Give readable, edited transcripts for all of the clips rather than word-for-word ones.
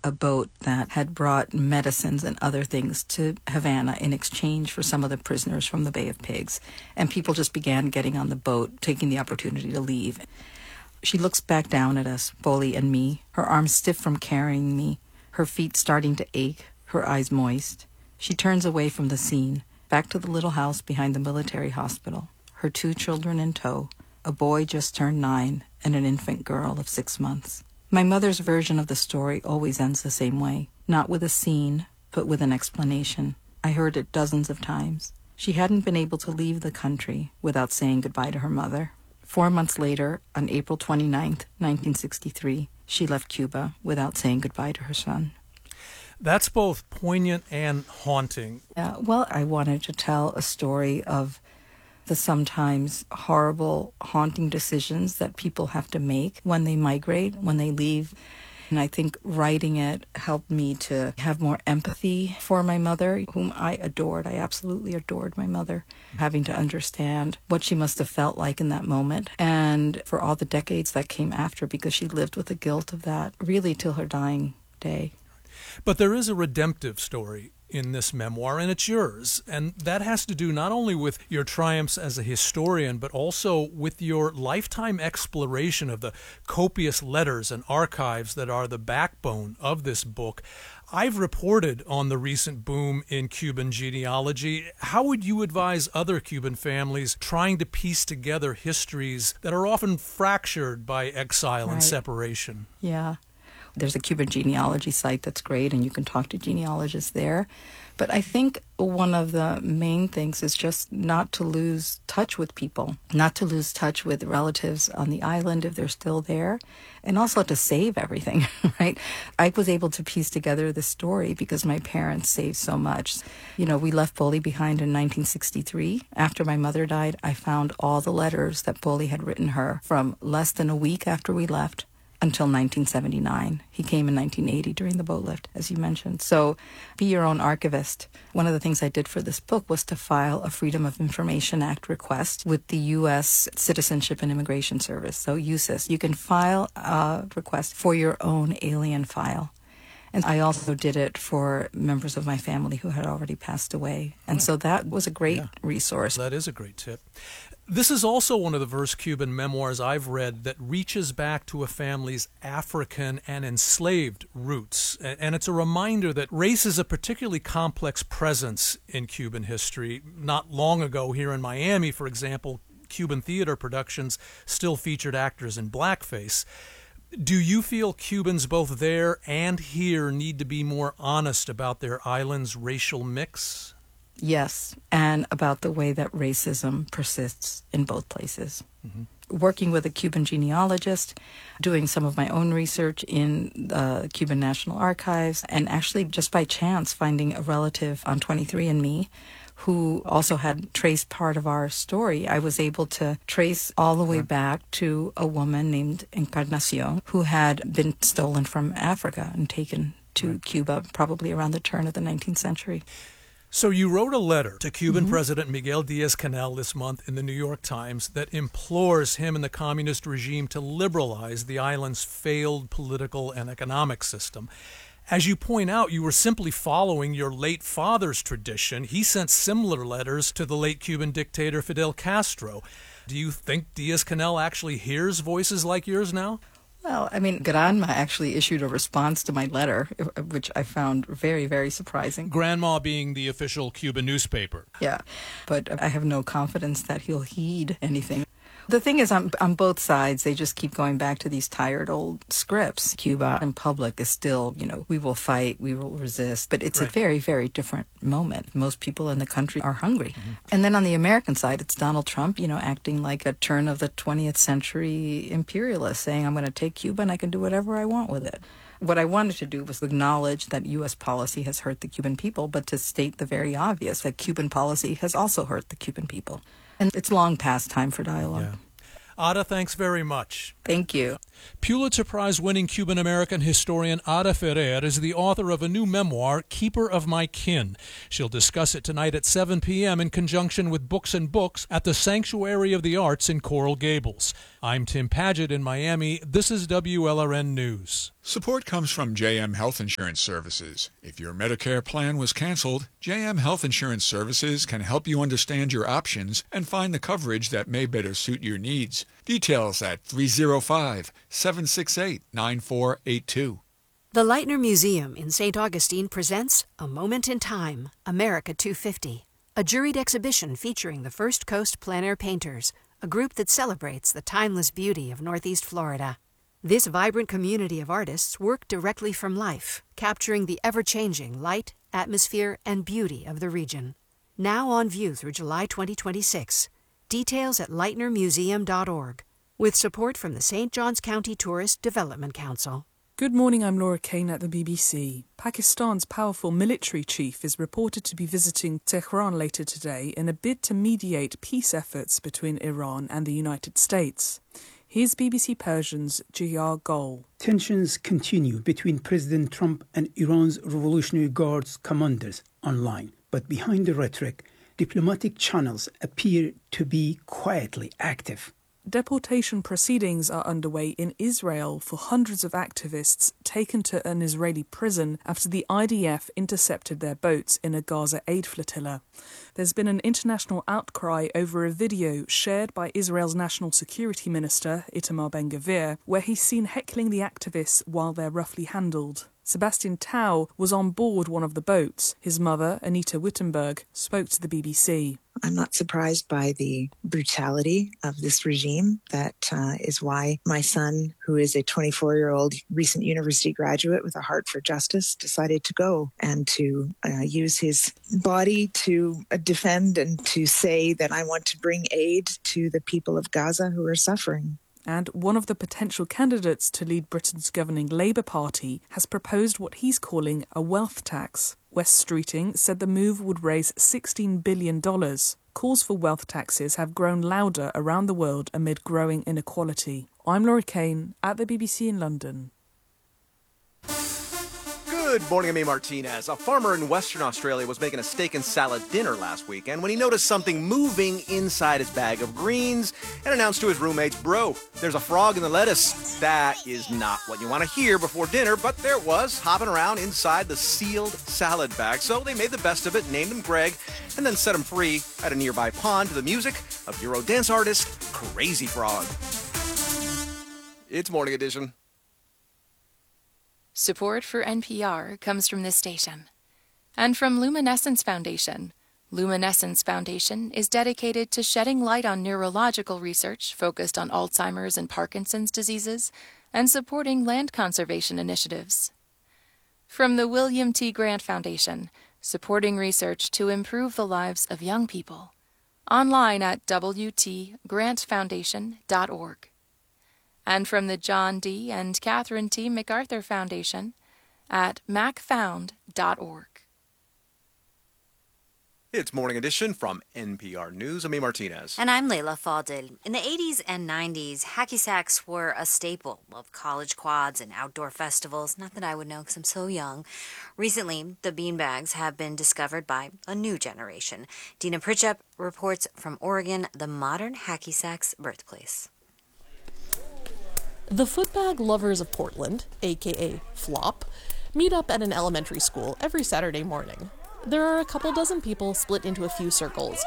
a boat that had brought medicines and other things to Havana in exchange for some of the prisoners from the Bay of Pigs. And people just began getting on the boat, taking the opportunity to leave. She looks back down at us, Poli and me, her arms stiff from carrying me, her feet starting to ache, her eyes moist. She turns away from the scene, back to the little house behind the military hospital, her 2 children in tow, a boy just turned 9 and an infant girl of 6 months. My mother's version of the story always ends the same way, not with a scene, but with an explanation. I heard it dozens of times. She hadn't been able to leave the country without saying goodbye to her mother. 4 months later, on April 29th, 1963, she left Cuba without saying goodbye to her son. That's both poignant and haunting. Well, I wanted to tell a story of the sometimes horrible, haunting decisions that people have to make when they migrate, when they leave. And I think writing it helped me to have more empathy for my mother, whom I adored. I absolutely adored my mother, having to understand what she must have felt like in that moment, and for all the decades that came after, because she lived with the guilt of that really till her dying day. But there is a redemptive story in this memoir, and it's yours. And that has to do not only with your triumphs as a historian, but also with your lifetime exploration of the copious letters and archives that are the backbone of this book. I've reported on the recent boom in Cuban genealogy. How would you advise other Cuban families trying to piece together histories that are often fractured by exile and separation? Yeah. There's a Cuban genealogy site that's great, and you can talk to genealogists there. But I think one of the main things is just not to lose touch with people, not to lose touch with relatives on the island if they're still there, and also to save everything, right? I was able to piece together the story because my parents saved so much. You know, we left Poli behind in 1963. After my mother died, I found all the letters that Poli had written her from less than a week after we left until 1979. He came in 1980 during the boat lift, as you mentioned. So be your own archivist. One of the things I did for this book was to file a Freedom of Information Act request with the U.S. Citizenship and Immigration Service, so USIS. You can file a request for your own alien file. And I also did it for members of my family who had already passed away. And so that was a great resource. That is a great tip. This is also one of the first Cuban memoirs I've read that reaches back to a family's African and enslaved roots. And it's a reminder that race is a particularly complex presence in Cuban history. Not long ago, here in Miami, for example, Cuban theater productions still featured actors in blackface. Do you feel Cubans both there and here need to be more honest about their island's racial mix? Yes, and about the way that racism persists in both places. Mm-hmm. Working with a Cuban genealogist, doing some of my own research in the Cuban National Archives, and actually just by chance finding a relative on 23andMe who also had traced part of our story. I was able to trace all the way back to a woman named Encarnacion who had been stolen from Africa and taken to Cuba probably around the turn of the 19th century. So you wrote a letter to Cuban President Miguel Díaz-Canel this month in the New York Times that implores him and the communist regime to liberalize the island's failed political and economic system. As you point out, you were simply following your late father's tradition. He sent similar letters to the late Cuban dictator Fidel Castro. Do you think Díaz-Canel actually hears voices like yours now? Well, I mean, Granma actually issued a response to my letter, which I found very, very surprising. Granma being the official Cuban newspaper. Yeah, but I have no confidence that he'll heed anything. The thing is, on both sides, they just keep going back to these tired old scripts. Cuba in public is still, we will fight, we will resist. But it's a very, very different moment. Most people in the country are hungry. Mm-hmm. And then on the American side, it's Donald Trump, acting like a turn of the 20th century imperialist, saying, I'm going to take Cuba and I can do whatever I want with it. What I wanted to do was acknowledge that U.S. policy has hurt the Cuban people, but to state the very obvious, that Cuban policy has also hurt the Cuban people. And it's long past time for dialogue. Yeah. Ada, thanks very much. Thank you. Pulitzer Prize-winning Cuban-American historian Ada Ferrer is the author of a new memoir, Keeper of My Kin. She'll discuss it tonight at 7 p.m. in conjunction with Books and Books at the Sanctuary of the Arts in Coral Gables. I'm Tim Paget in Miami. This is WLRN News. Support comes from JM Health Insurance Services. If your Medicare plan was canceled, JM Health Insurance Services can help you understand your options and find the coverage that may better suit your needs. Details at 305-768-9482. The Leitner Museum in St. Augustine presents A Moment in Time, America 250, a juried exhibition featuring the First Coast Plein Air Painters, a group that celebrates the timeless beauty of Northeast Florida. This vibrant community of artists work directly from life, capturing the ever-changing light, atmosphere, and beauty of the region. Now on view through July 2026. Details at leitnermuseum.org, with support from the St. Johns County Tourist Development Council. Good morning, I'm Laura Kane at the BBC. Pakistan's powerful military chief is reported to be visiting Tehran later today in a bid to mediate peace efforts between Iran and the United States. Here's BBC Persian's Jiyar Gol. Tensions continue between President Trump and Iran's Revolutionary Guards commanders online, but behind the rhetoric, diplomatic channels appear to be quietly active. Deportation proceedings are underway in Israel for hundreds of activists taken to an Israeli prison after the IDF intercepted their boats in a Gaza aid flotilla. There's been an international outcry over a video shared by Israel's National Security Minister, Itamar Ben-Gvir, where he's seen heckling the activists while they're roughly handled. Sebastian Tau was on board one of the boats. His mother, Anita Wittenberg, spoke to the BBC. I'm not surprised by the brutality of this regime. That is why my son, who is a 24-year-old recent university graduate with a heart for justice, decided to go and to use his body to defend and to say that I want to bring aid to the people of Gaza who are suffering. And one of the potential candidates to lead Britain's governing Labour Party has proposed what he's calling a wealth tax. West Streeting said the move would raise $16 billion. Calls for wealth taxes have grown louder around the world amid growing inequality. I'm Laura Kane at the BBC in London. Good morning, I'm A. Martinez. A farmer in Western Australia was making a steak and salad dinner last weekend when he noticed something moving inside his bag of greens and announced to his roommates, "Bro, there's a frog in the lettuce." That is not what you want to hear before dinner, but there it was, hopping around inside the sealed salad bag. So they made the best of it, named him Greg, and then set him free at a nearby pond to the music of Euro dance artist Crazy Frog. It's Morning Edition. Support for NPR comes from this station and from Luminescence Foundation. Luminescence Foundation is dedicated to shedding light on neurological research focused on Alzheimer's and Parkinson's diseases and supporting land conservation initiatives. From the William T. Grant Foundation, supporting research to improve the lives of young people. Online at wtgrantfoundation.org. And from the John D. and Catherine T. MacArthur Foundation at macfound.org. It's Morning Edition from NPR News. I'm A. Martinez. And I'm Layla Fadel. In the 80s and 90s, hacky sacks were a staple of college quads and outdoor festivals. Not that I would know because I'm so young. Recently, the beanbags have been discovered by a new generation. Dina Pritchett reports from Oregon, the modern hacky sack's birthplace. The footbag lovers of Portland, aka FLOP, meet up at an elementary school every Saturday morning. There are a couple dozen people split into a few circles.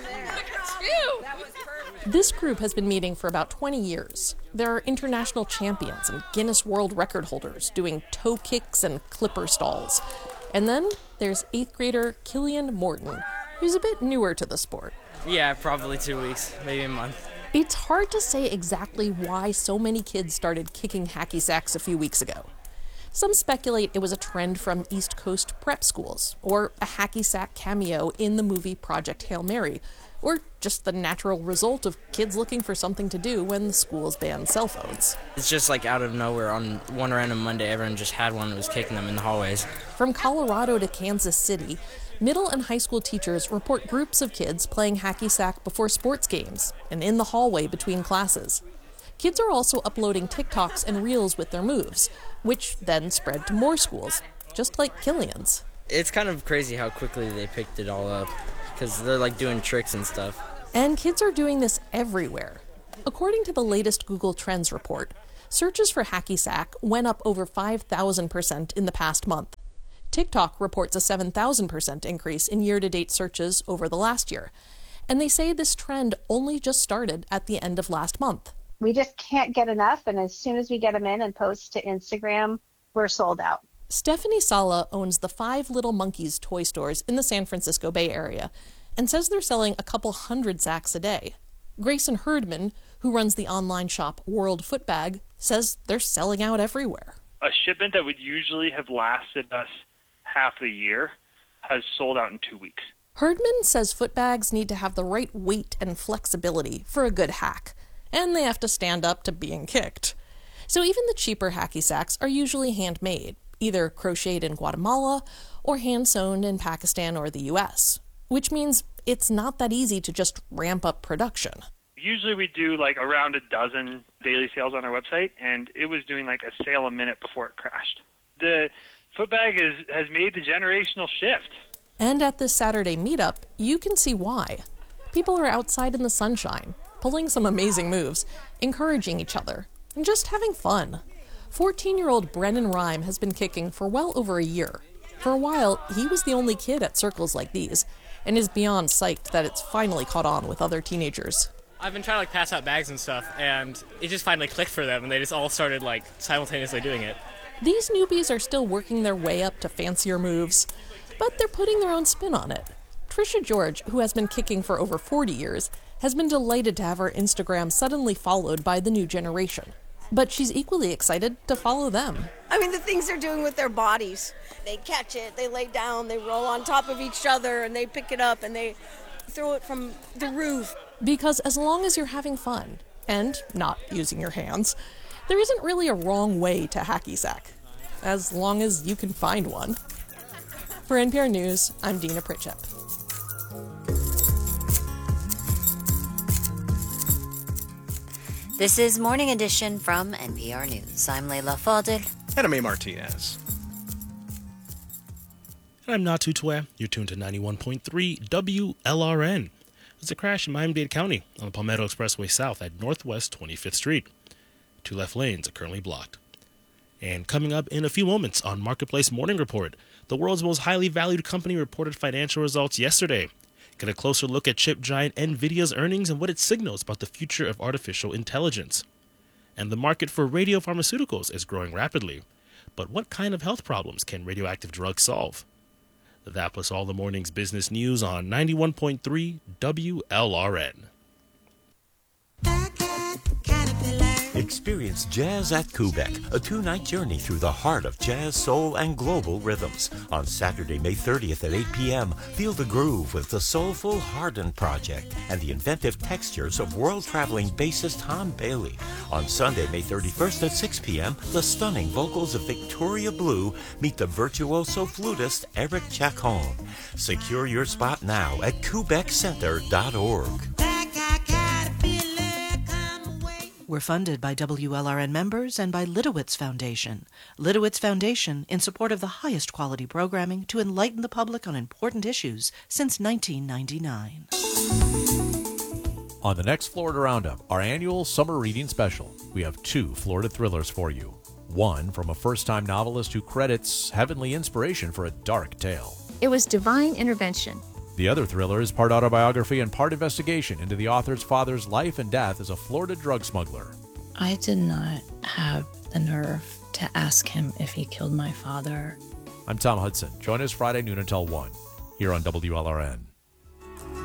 This group has been meeting for about 20 years. There are international champions and Guinness World Record holders doing toe kicks and clipper stalls. And then there's 8th grader Killian Morton, who's a bit newer to the sport. Yeah, probably 2 weeks, maybe a month. It's hard to say exactly why so many kids started kicking hacky sacks a few weeks ago. Some speculate it was a trend from East Coast prep schools, or a hacky sack cameo in the movie Project Hail Mary, or just the natural result of kids looking for something to do when the schools banned cell phones. It's just like out of nowhere on one random Monday, everyone just had one and was kicking them in the hallways. From Colorado to Kansas City, Middle and high school teachers report groups of kids playing hacky sack before sports games and in the hallway between classes. Kids are also uploading TikToks and Reels with their moves, which then spread to more schools, just like Killian's. It's kind of crazy how quickly they picked it all up, because they're like doing tricks and stuff. And kids are doing this everywhere. According to the latest Google Trends report, searches for hacky sack went up over 5,000% in the past month. TikTok reports a 7,000% increase in year-to-date searches over the last year. And they say this trend only just started at the end of last month. We just can't get enough, and as soon as we get them in and post to Instagram, we're sold out. Stephanie Sala owns the 5 Little Monkeys toy stores in the San Francisco Bay Area and says they're selling a couple hundred sacks a day. Grayson Herdman, who runs the online shop World Footbag, says they're selling out everywhere. A shipment that would usually have lasted us half a year has sold out in 2 weeks. Herdman says footbags need to have the right weight and flexibility for a good hack, and they have to stand up to being kicked. So even the cheaper hacky sacks are usually handmade, either crocheted in Guatemala or hand-sewn in Pakistan or the US, which means it's not that easy to just ramp up production. Usually we do like around a dozen daily sales on our website, and it was doing like a sale a minute before it crashed. The footbag has made the generational shift. And at this Saturday meetup, you can see why. People are outside in the sunshine, pulling some amazing moves, encouraging each other, and just having fun. 14-year-old Brennan Rhyme has been kicking for well over a year. For a while, he was the only kid at circles like these, and is beyond psyched that it's finally caught on with other teenagers. I've been trying to pass out bags and stuff, and it just finally clicked for them, and they just all started simultaneously doing it. These newbies are still working their way up to fancier moves, but they're putting their own spin on it. Trisha George, who has been kicking for over 40 years, has been delighted to have her Instagram suddenly followed by the new generation. But she's equally excited to follow them. I mean, the things they're doing with their bodies. They catch it, they lay down, they roll on top of each other, and they pick it up, and they throw it from the roof. Because as long as you're having fun, and not using your hands, there isn't really a wrong way to hacky sack, as long as you can find one. For NPR News, I'm Dina Pritchett. This is Morning Edition from NPR News. I'm Leila Fadel. And I'm A. Martinez. And I'm Natu Twe. You're tuned to 91.3 WLRN. There's a crash in Miami-Dade County on the Palmetto Expressway South at Northwest 25th Street. 2 left lanes are currently blocked. And coming up in a few moments on Marketplace Morning Report, the world's most highly valued company reported financial results yesterday. Get a closer look at chip giant NVIDIA's earnings and what it signals about the future of artificial intelligence. And the market for radiopharmaceuticals is growing rapidly. But what kind of health problems can radioactive drugs solve? That plus all the morning's business news on 91.3 WLRN. Experience Jazz at Quebec, a 2-night journey through the heart of jazz, soul, and global rhythms. On Saturday, May 30th at 8 p.m., feel the groove with the soulful Hardin Project and the inventive textures of world-traveling bassist Tom Bailey. On Sunday, May 31st at 6 p.m., the stunning vocals of Victoria Blue meet the virtuoso flutist Eric Chacon. Secure your spot now at QuebecCenter.org. We're funded by WLRN members and by Lidowitz Foundation. Lidowitz Foundation in support of the highest quality programming to enlighten the public on important issues since 1999. On the next Florida Roundup, our annual summer reading special, we have 2 Florida thrillers for you. One from a first-time novelist who credits heavenly inspiration for a dark tale. It was divine intervention. The other thriller is part autobiography and part investigation into the author's father's life and death as a Florida drug smuggler. I did not have the nerve to ask him if he killed my father. I'm Tom Hudson. Join us Friday noon until 1 here on WLRN.